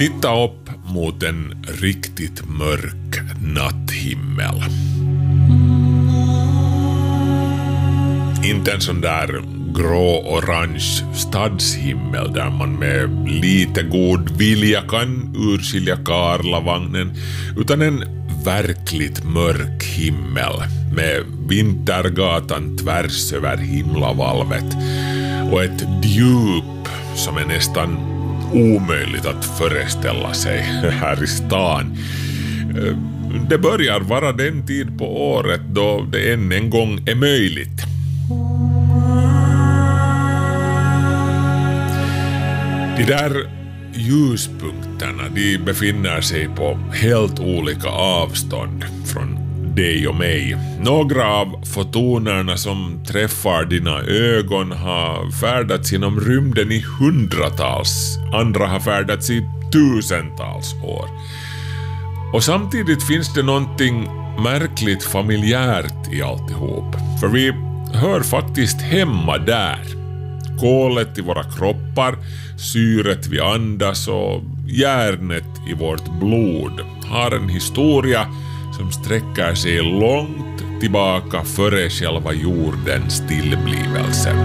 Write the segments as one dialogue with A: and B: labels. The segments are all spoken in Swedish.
A: Titta upp mot en riktigt mörk natthimmel. Inte en sån där grå-orange stadshimmel där man med lite god vilja kan urskilja Karlavagnen, utan en verkligt mörk himmel med Vintergatan tvärs över himlavalvet och ett djup som är nästan omöjligt att föreställa sig här i stan. Det börjar vara den tid på året då det än en gång är möjligt. De där ljuspunkterna, de befinner sig på helt olika avstånd från dig och mig. Några av fotonerna som träffar dina ögon har färdats genom rymden i hundratals, andra har färdats i tusentals år. Och samtidigt finns det någonting märkligt familjärt i alltihop. För vi hör faktiskt hemma där. Kolet i våra kroppar, syret vi andas och järnet i vårt blod har en historia som sträcker sig långt tillbaka före själva jordens tillblivelse.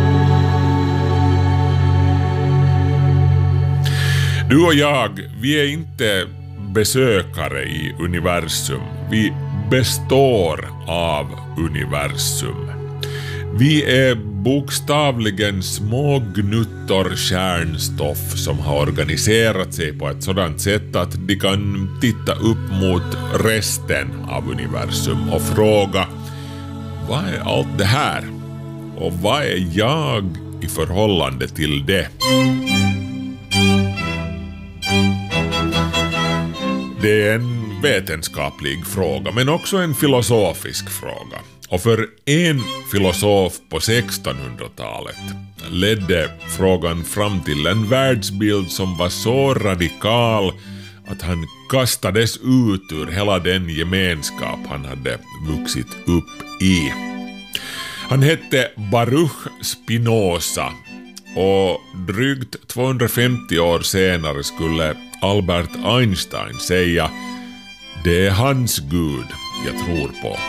A: Du och jag, vi är inte besökare i universum. Vi består av universum. Vi är bokstavligen små gnuttor kärnstoff som har organiserat sig på ett sådant sätt att de kan titta upp mot resten av universum och fråga: vad är allt det här? Och vad är jag i förhållande till det? Det är en vetenskaplig fråga, men också en filosofisk fråga. Och för en filosof på 1600-talet ledde frågan fram till en världsbild som var så radikal att han kastades ut ur hela den gemenskap han hade vuxit upp i. Han hette Baruch Spinoza och drygt 250 år senare skulle Albert Einstein säga: det är hans Gud jag tror på.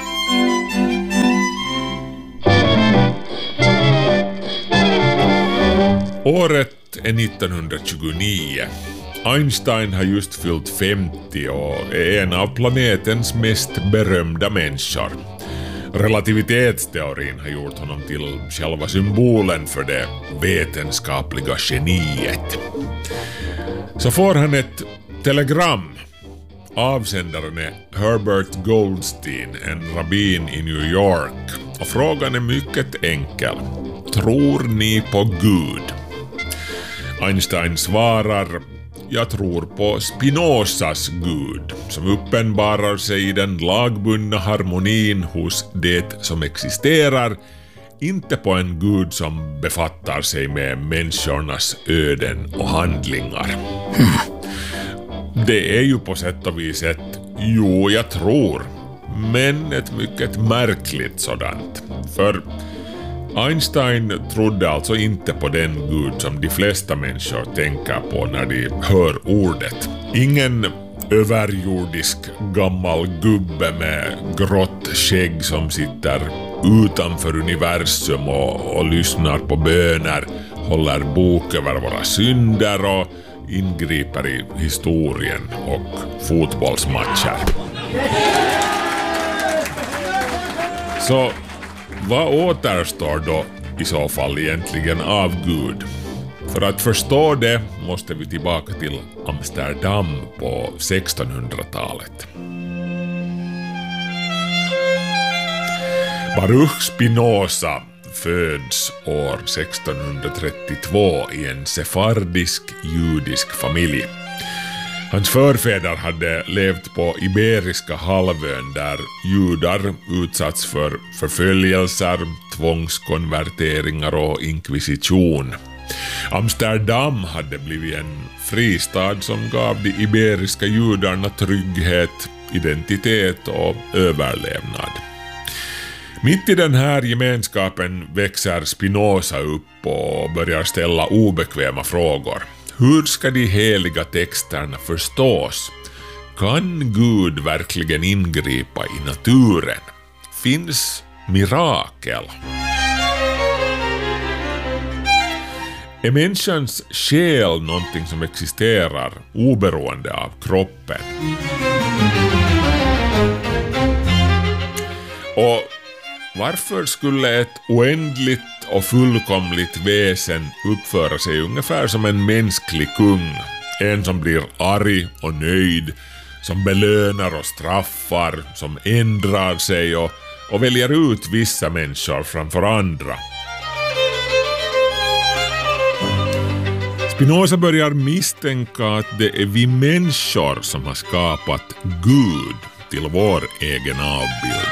A: Året är 1929. Einstein har just fyllt 50 och är en av planetens mest berömda människor. Relativitetsteorin har gjort honom till själva symbolen för det vetenskapliga geniet. Så får han ett telegram. Avsändaren är Herbert Goldstein, en rabbin i New York. Och frågan är mycket enkel. Tror ni på Gud? Einstein svarar: jag tror på Spinozas Gud, som uppenbarar sig i den lagbundna harmonin hos det som existerar, inte på en Gud som befattar sig med människornas öden och handlingar. Det är ju på sätt och vis ett jo, jag tror, men ett mycket märkligt sådant. För Einstein trodde alltså inte på den Gud som de flesta människor tänker på när de hör ordet. Ingen överjordisk gammal gubbe med grått skägg som sitter utanför universum och lyssnar på böner, håller bok över våra synder och ingriper i historien och fotbollsmatcher. Så vad återstår då i så fall egentligen av Gud? För att förstå det måste vi tillbaka till Amsterdam på 1600-talet. Baruch Spinoza föds år 1632 i en sefardisk judisk familj. Hans förfäder hade levt på Iberiska halvön där judar utsatts för förföljelser, tvångskonverteringar och inkvisition. Amsterdam hade blivit en fristad som gav de iberiska judarna trygghet, identitet och överlevnad. Mitt i den här gemenskapen växer Spinoza upp och börjar ställa obekväma frågor. hur ska de heliga texterna förstås? Kan Gud verkligen ingripa i naturen? Finns mirakel? Är människans själ någonting som existerar oberoende av kroppen? Och varför skulle ett oändligt och fullkomligt väsen uppföra sig ungefär som en mänsklig kung? En som blir arg och nöjd, som belönar och straffar, som ändrar sig och väljer ut vissa människor framför andra. Spinoza börjar misstänka att det är vi människor som har skapat Gud till vår egen avbild.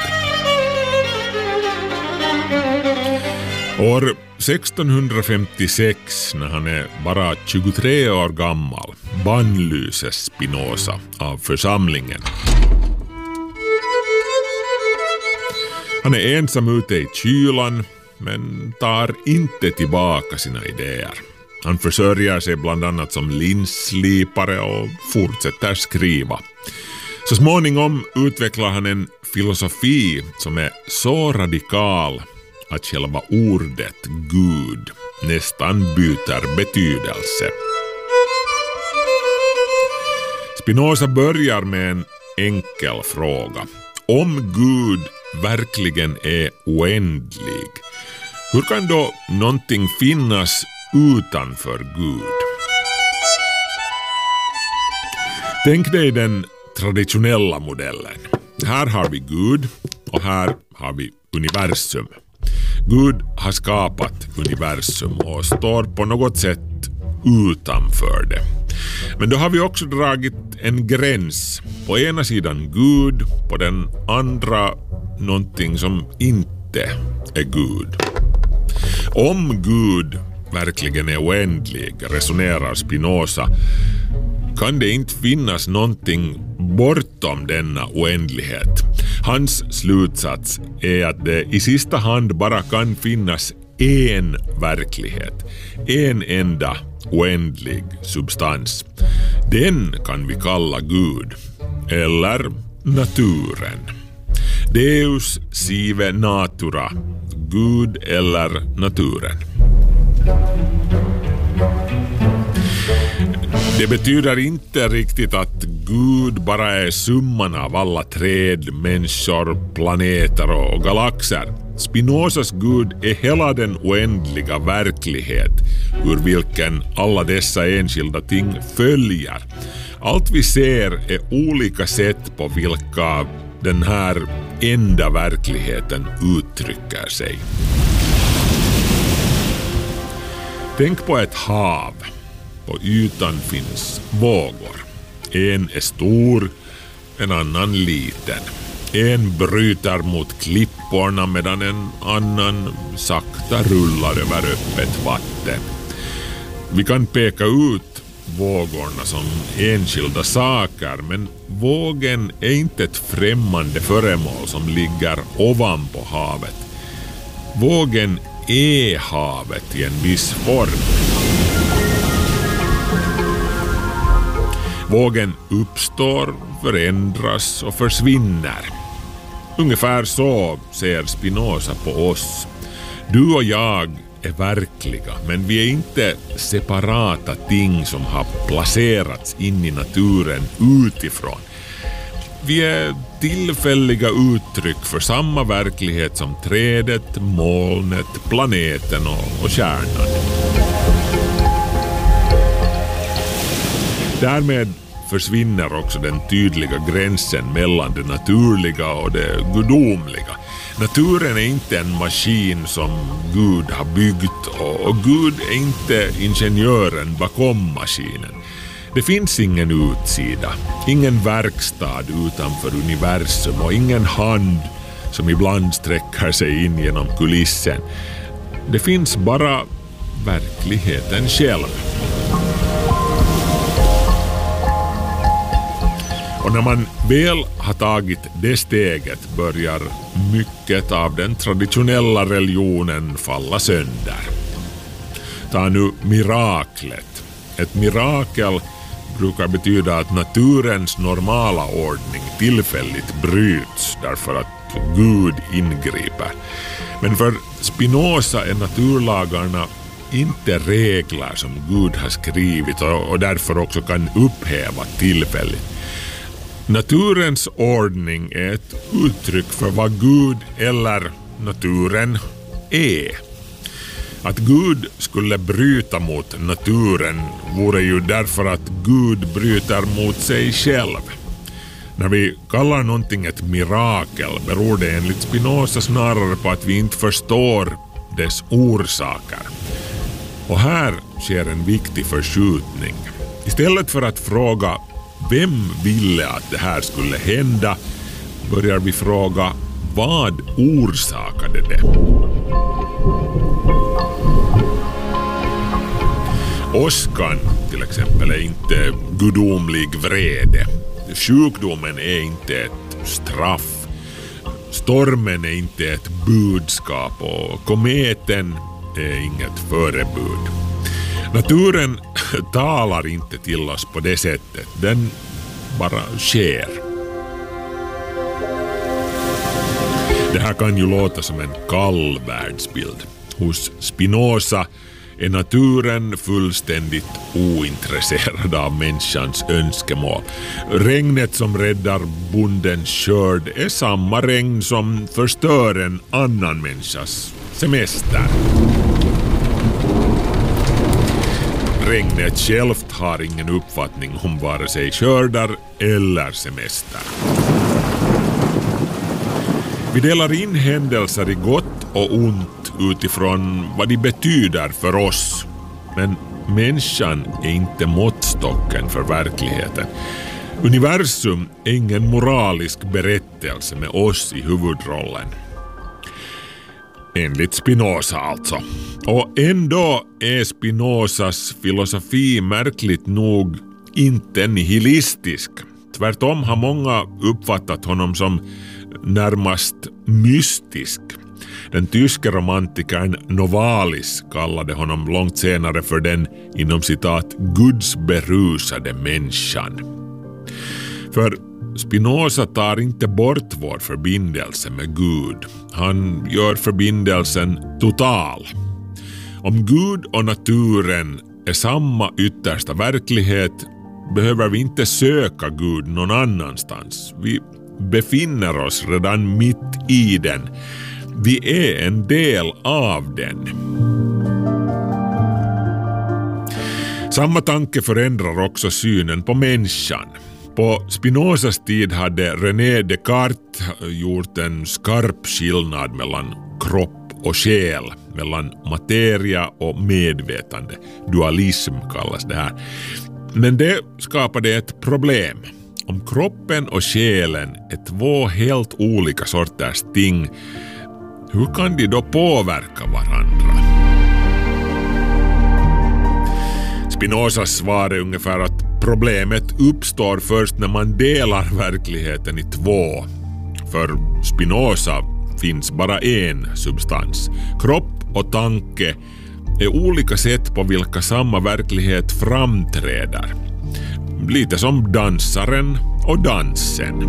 A: År 1656, när han är bara 23 år gammal, bannlyses Spinoza av församlingen. Han är ensam ute i kylan, men tar inte tillbaka sina idéer. Han försörjer sig bland annat som linsslipare och fortsätter skriva. Så småningom utvecklar han en filosofi som är så radikal att själva ordet Gud nästan byter betydelse. Spinoza börjar med en enkel fråga. Om Gud verkligen är oändlig, hur kan då någonting finnas utanför Gud? Tänk dig den traditionella modellen. Här har vi Gud och här har vi universum. Gud har skapat universum och står på något sätt utanför det. Men då har vi också dragit en gräns. På ena sidan Gud, på den andra någonting som inte är Gud. Om Gud verkligen är oändlig, resonerar Spinoza, kan det inte finnas någonting bortom denna oändlighet. Hans slutsats är att det i sista hand bara kan finnas en verklighet, en enda oändlig substans. Den kan vi kalla Gud, eller naturen. Deus sive natura, Gud eller naturen. Det betyder inte riktigt att Gud bara är summan av alla träd, människor, planeter och galaxer. Spinozas Gud är hela den oändliga verklighet ur vilken alla dessa enskilda ting följer. Allt vi ser är olika sätt på vilka den här enda verkligheten uttrycker sig. Tänk på ett hav. På ytan finns vågor. En är stor, en annan liten. En bryter mot klipporna medan en annan sakta rullar över öppet vatten. Vi kan peka ut vågorna som enskilda saker, men vågen är inte ett främmande föremål som ligger ovanpå havet. Vågen är havet i en viss form. Vågen uppstår, förändras och försvinner. Ungefär så ser Spinoza på oss. Du och jag är verkliga, men vi är inte separata ting som har placerats in i naturen utifrån. Vi är tillfälliga uttryck för samma verklighet som trädet, molnet, planeten och kärnan. Därmed försvinner också den tydliga gränsen mellan det naturliga och det gudomliga. Naturen är inte en maskin som Gud har byggt och Gud är inte ingenjören bakom maskinen. Det finns ingen utsida, ingen verkstad utanför universum och ingen hand som ibland sträcker sig in genom kulissen. Det finns bara verkligheten själv. Och när man väl har tagit det steget börjar mycket av den traditionella religionen falla sönder. Ta nu miraklet. Ett mirakel brukar betyda att naturens normala ordning tillfälligt bryts därför att Gud ingriper. Men för Spinoza är naturlagarna inte regler som Gud har skrivit och därför också kan upphäva tillfälligt. Naturens ordning är ett uttryck för vad Gud eller naturen är. Att Gud skulle bryta mot naturen vore ju därför att Gud bryter mot sig själv. När vi kallar någonting ett mirakel beror det enligt Spinoza snarare på att vi inte förstår dess orsaker. Och här sker en viktig förskjutning. Istället för att fråga vem ville att det här skulle hända börjar vi fråga vad orsakade det. Åskan till exempel är inte gudomlig vrede. Sjukdomen är inte ett straff. Stormen är inte ett budskap och kometen är inget förebud. Naturen talar inte till oss på det sättet. Den bara sker. Det här kan ju låta som en kall världsbild. Hos Spinoza är naturen fullständigt ointresserad av människans önskemål. Regnet som räddar bondens skörd är samma regn som förstör en annan människas semester. Regnet självt har ingen uppfattning om vare sig skördar eller semester. Vi delar in händelser i gott och ont utifrån vad de betyder för oss. Men människan är inte måttstocken för verkligheten. Universum är ingen moralisk berättelse med oss i huvudrollen. Enligt Spinoza alltså. Och ändå är Spinozas filosofi märkligt nog inte nihilistisk. Tvärtom har många uppfattat honom som närmast mystisk. Den tyske romantikern Novalis kallade honom långt senare för den inom citat gudsberusade människan. För Spinoza tar inte bort vår förbindelse med Gud. Han gör förbindelsen total. Om Gud och naturen är samma yttersta verklighet behöver vi inte söka Gud någon annanstans. Vi befinner oss redan mitt i den. Vi är en del av den. Samma tanke förändrar också synen på människan. På Spinozas tid hade René Descartes gjort en skarp skillnad mellan kropp och själ, mellan materia och medvetande. Dualism kallas det här. Men det skapade ett problem. Om kroppen och själen är två helt olika sorters ting, hur kan de då påverka varandra? Spinozas svar är ungefär att problemet uppstår först när man delar verkligheten i två. För Spinoza finns bara en substans. Kropp och tanke är olika sätt på vilka samma verklighet framträder. Lite som dansaren och dansen.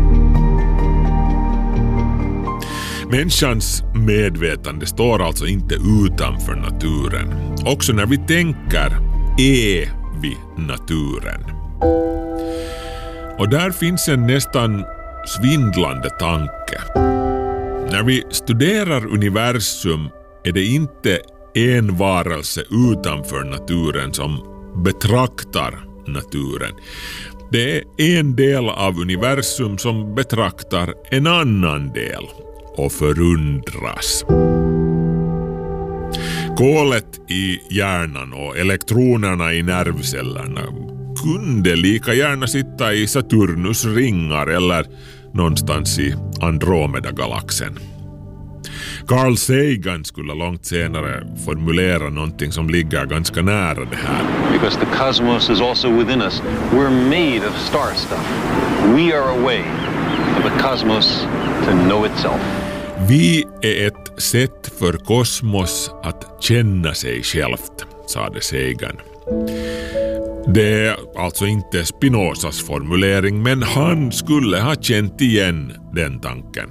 A: Människans medvetande står alltså inte utanför naturen. Också när vi tänker är vi naturen. Och där finns en nästan svindlande tanke. När vi studerar universum är det inte en varelse utanför naturen som betraktar naturen. Det är en del av universum som betraktar en annan del och förundras. Kolet i hjärnan och elektronerna i nervcellerna kunde lika gärna sitta i Saturnus ringar eller någonstans i Andromeda-galaxen. Carl Sagan skulle långt senare formulera någonting som ligger ganska nära det här.
B: Because the cosmos is also within us. We're made of star stuff. We are a way for the cosmos to know itself.
A: Vi är ett sätt för kosmos att känna sig självt, sade Sagan. Det är alltså inte Spinozas formulering, men han skulle ha känt igen den tanken.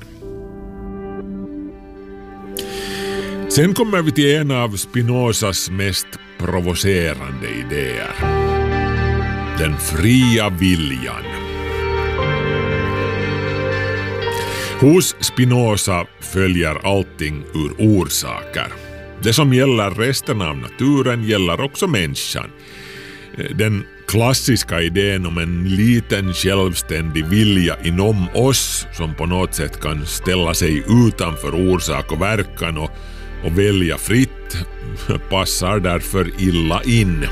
A: Sen kommer vi till en av Spinozas mest provocerande idéer. Den fria viljan. Hos Spinoza följer allting ur orsaker. Det som gäller resten av naturen gäller också människan. Den klassiska idén om en liten självständig vilja inom oss som på något sätt kan ställa sig utanför orsak och verkan och välja fritt passar därför illa in.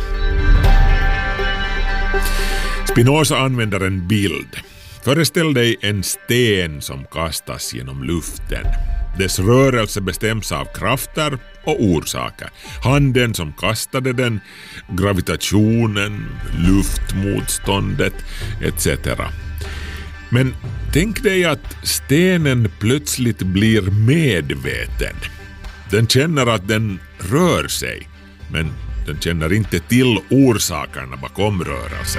A: Spinoza använder en bild. Föreställ dig en sten som kastas genom luften. Dess rörelse bestäms av krafter och orsaker. Handen som kastade den, gravitationen, luftmotståndet etc. Men tänk dig att stenen plötsligt blir medveten. Den känner att den rör sig, men den känner inte till orsakerna bakom rörelsen.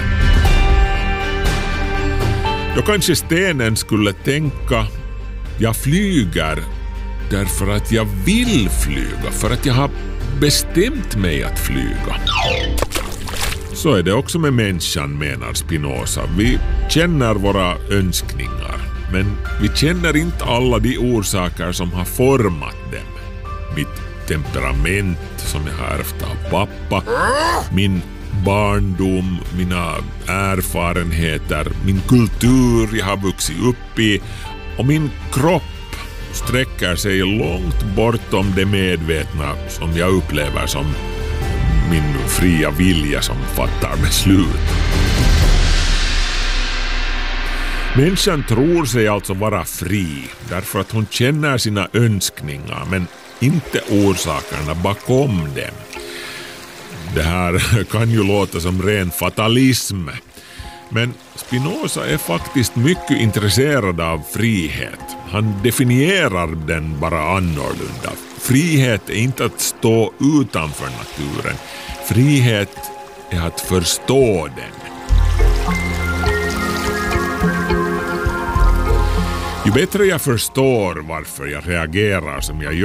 A: Då kanske stenen skulle tänka: jag flyger därför att jag vill flyga, för att jag har bestämt mig att flyga. Så är det också med människan, menar Spinoza. Vi känner våra önskningar, men vi känner inte alla de orsaker som har format dem. Mitt temperament som jag har ärvt av pappa, min barndom, mina erfarenheter, min kultur jag har vuxit upp i och min kropp sträcker sig långt bortom det medvetna som jag upplever som min fria vilja som fattar beslut. Människan tror sig alltså vara fri därför att hon känner sina önskningar men inte orsakerna bakom dem. Det här kan ju låta som ren fatalism. Men Spinoza är faktiskt mycket intresserad av frihet. Han definierar den bara annorlunda. Frihet är inte att stå utanför naturen. Frihet är att förstå den. Ju bättre jag förstår varför jag reagerar som jag gör,